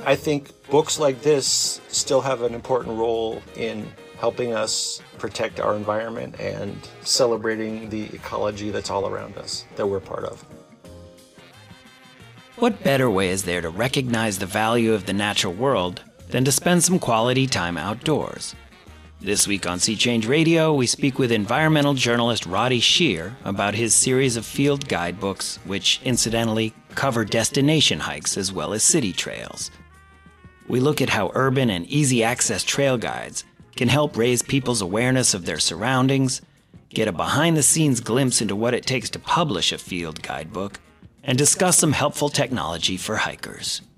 I think books like this still have an important role in helping us protect our environment and celebrating the ecology that's all around us, that we're part of. What better way is there to recognize the value of the natural world than to spend some quality time outdoors? This week on Sea Change Radio, we speak with environmental journalist Roddy Shear about his series of field guidebooks, which incidentally cover destination hikes as well as city trails. We look at how urban and easy-access trail guides can help raise people's awareness of their surroundings, get a behind-the-scenes glimpse into what it takes to publish a field guidebook, and discuss some helpful technology for hikers.